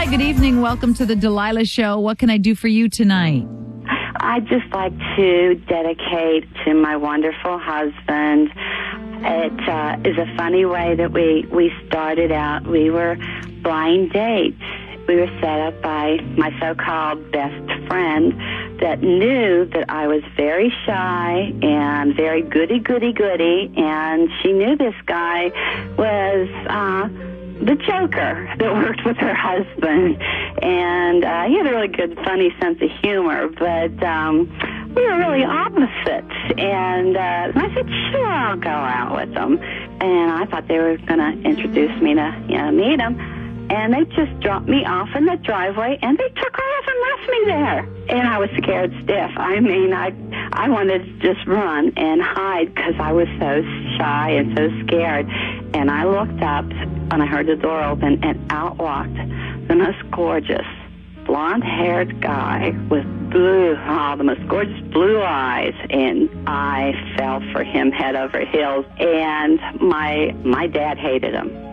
good evening. Welcome to the Delilah Show. What can I do for you tonight? I'd just like to dedicate to my wonderful husband. It is a funny way that we started out. We were blind dates. We were set up by my so-called best friend that knew that I was very shy and very goody, and she knew this guy was the joker that worked with her husband, and he had a really good, funny sense of humor, but we were really opposites, and I said, sure, I'll go out with them, and I thought they were going to introduce me to, meet him, and they just dropped me off in the driveway, and they took off and left me there, and I was scared stiff. I mean, I wanted to just run and hide because I was so shy and so scared, and I looked up, and I heard the door open, and out walked the most gorgeous blonde-haired guy with the most gorgeous blue eyes, and I fell for him head over heels, and my dad hated him.